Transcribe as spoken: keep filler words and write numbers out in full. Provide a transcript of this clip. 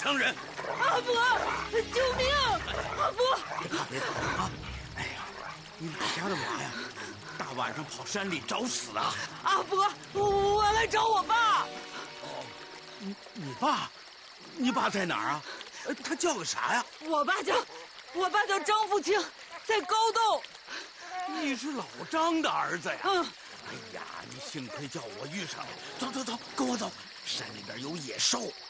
伤人。 阿伯，救命！阿伯， 别怕别怕啊！哎呀，你哪家的娃呀？大晚上跑山里找死啊！ 阿伯，我我来找我爸。 哦，你你爸，你爸在哪儿啊？他叫个啥呀？ 我爸叫，我爸叫张富清，在高洞。 你是老张的儿子呀？ 嗯。 哎呀，你幸亏叫我遇上了。走走走，跟我走，山里边有野兽。